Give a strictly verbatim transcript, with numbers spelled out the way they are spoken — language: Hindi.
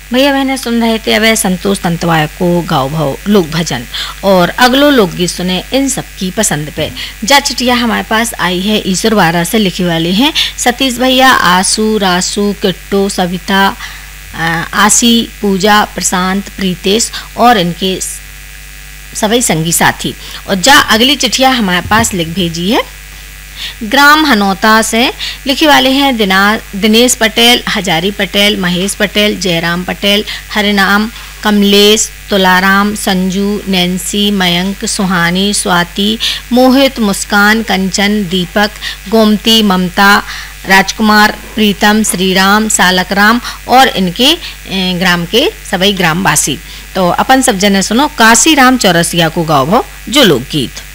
भैया बहने सुन रहे थे अब संतोष तंतवाय को गाँव भाव लोक भजन और अगलो लोकगीत सुने इन सबकी पसंद पे। जा चिटिया हमारे पास आई है ईश्वरवाड़ा से लिखी वाली हैं सतीश भैया, आसू, रासू, किट्टू, सविता, आसी, पूजा, प्रशांत, प्रीतेश और इनके सभी संगी साथी। और जा अगली चिट्ठिया हमारे पास लिख भेजी है ग्राम हनौता से लिखी वाले हैं दिना दिनेश पटेल, हजारी पटेल, महेश पटेल, जयराम पटेल, हरिनाम, कमलेश, तुलाराम, संजू, नैन्सी, मयंक, सुहानी, स्वाति, मोहित, मुस्कान, कंचन, दीपक, गोमती, ममता, राजकुमार, प्रीतम, श्रीराम, सालकराम और इनके ग्राम के सभी ग्रामवासी। तो अपन सब जने सुनो काशी राम चौरसिया को गाओ भो जो लोकगीत।